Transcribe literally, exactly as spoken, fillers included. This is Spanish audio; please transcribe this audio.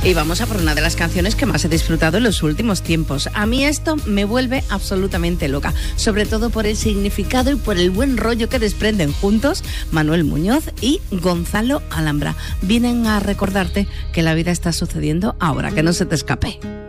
Y vamos a por una de las canciones que más he disfrutado en los últimos tiempos. A mí esto me vuelve absolutamente loca, sobre todo por el significado y por el buen rollo que desprenden juntos Manuel Muñoz y Gonzalo Alhambra. Vienen a recordarte que la vida está sucediendo ahora, que no se te escape.